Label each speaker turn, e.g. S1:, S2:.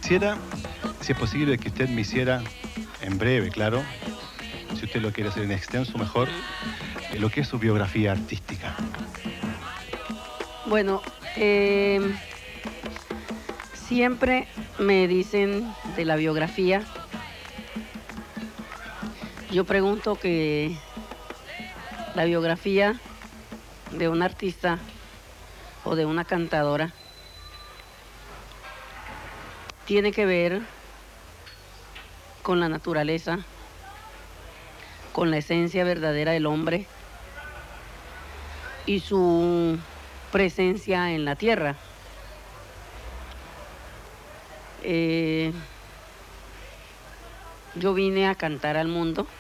S1: Quisiera, si es posible, que usted me hiciera, en breve, claro, si usted lo quiere hacer en extenso, mejor, lo que es su biografía artística.
S2: Bueno, siempre me dicen de la biografía. Yo pregunto que la biografía de un artista o de una cantadora tiene que ver con la naturaleza, con la esencia verdadera del hombre y su presencia en la tierra. Yo vine a cantar al mundo